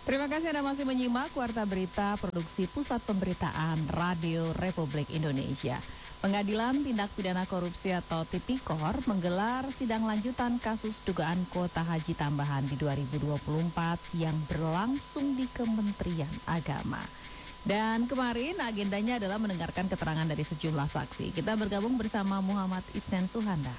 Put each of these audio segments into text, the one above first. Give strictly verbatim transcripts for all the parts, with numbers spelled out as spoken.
Terima kasih Anda masih menyimak Warta Berita Produksi Pusat Pemberitaan Radio Republik Indonesia. Pengadilan Tindak Pidana Korupsi atau Tipikor menggelar sidang lanjutan kasus dugaan kuota haji tambahan di dua ribu dua puluh empat yang berlangsung di Kementerian Agama. Dan kemarin agendanya adalah mendengarkan keterangan dari sejumlah saksi. Kita bergabung bersama Muhammad Isnen Suhanda.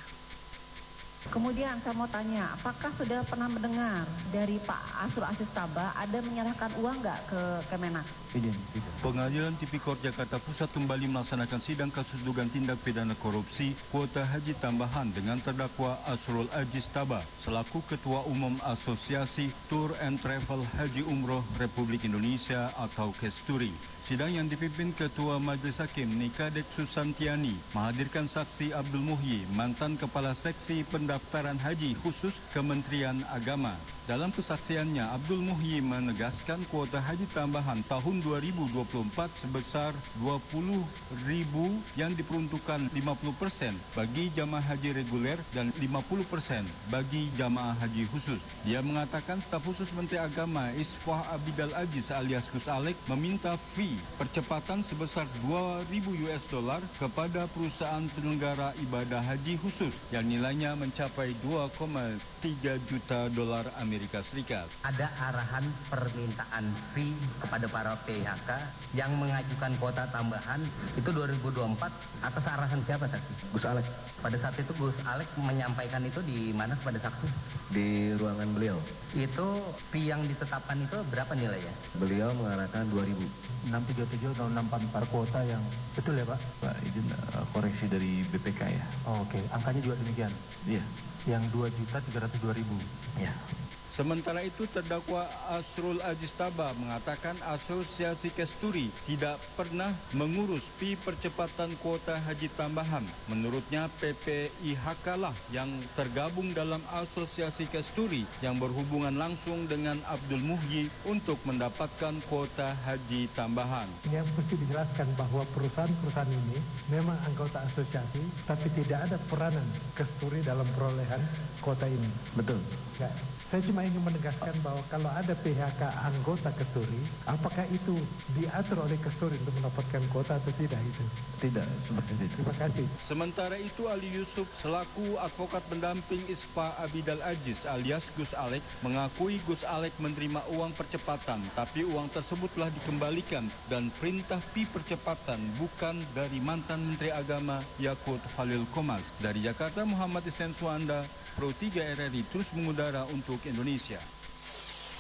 Kemudian saya mau tanya, apakah sudah pernah mendengar dari Pak Asrul Aziz Taba ada menyerahkan uang nggak ke Kemenak? Tidak, tidak. Pengadilan Tipikor Jakarta Pusat kembali melaksanakan sidang kasus dugaan tindak pidana korupsi kuota haji tambahan dengan terdakwa Asrul Aziz Taba selaku Ketua Umum Asosiasi Tour and Travel Haji Umroh Republik Indonesia atau Kesturi. Sidang yang dipimpin Ketua Majelis Hakim Nikadek Susantiani menghadirkan saksi Abdul Muhyi, mantan Kepala Seksi Pendaftaran Haji Khusus Kementerian Agama. Dalam kesaksiannya, Abdul Muhyi menegaskan kuota haji tambahan tahun dua ribu dua puluh empat sebesar dua puluh ribu yang diperuntukkan lima puluh persen bagi jamaah haji reguler dan lima puluh persen bagi jamaah haji khusus. Dia mengatakan staf khusus Menteri Agama Isfah Abidal Aziz alias Gus Alek meminta fee percepatan sebesar dua ribu U S dollar kepada perusahaan penyelenggara ibadah haji khusus yang nilainya mencapai dua koma tiga juta dolar Amerika Serikat. Ada arahan permintaan fee kepada para P H K yang mengajukan kuota tambahan itu dua ribu dua puluh empat atas arahan siapa tadi? Gus Alek. Pada saat itu Gus Alek menyampaikan itu di mana kepada saksi? Di ruangan beliau. Itu fee yang ditetapkan itu berapa nilainya? Beliau mengarahkan dua ribu. enam tujuh tujuh atau enam empat empat kuota yang betul ya Pak? Pak, izin uh, koreksi dari B P K ya. Oh, oke, okay. Angkanya juga demikian? Iya. Yang dua juta tiga ratus dua ribu? Iya. Sementara itu, terdakwa Asrul Aziz Taba mengatakan Asosiasi Kesturi tidak pernah mengurus fee percepatan kuota haji tambahan. Menurutnya P P I H K lah yang tergabung dalam Asosiasi Kesturi yang berhubungan langsung dengan Abdul Muhyi untuk mendapatkan kuota haji tambahan. Yang mesti dijelaskan bahwa perusahaan-perusahaan ini memang anggota asosiasi, tapi tidak ada peranan Kesturi dalam perolehan kuota ini. Betul. Ya. Saya cuma ingin menegaskan bahwa kalau ada P H K anggota Kesturi, apakah itu diatur oleh Kesturi untuk mendapatkan kuota atau tidak itu? Tidak, seperti itu. Terima kasih. Sementara itu, Ali Yusuf selaku advokat pendamping Isfah Abidal Aziz alias Gus Alek mengakui Gus Alek menerima uang percepatan, tapi uang tersebut telah dikembalikan dan perintah fee percepatan bukan dari mantan Menteri Agama Yakut Khalil Qomas. Dari Jakarta, Muhammad Isnen Suhanda, Pro tiga R R I terus mengudara untuk Indonesia.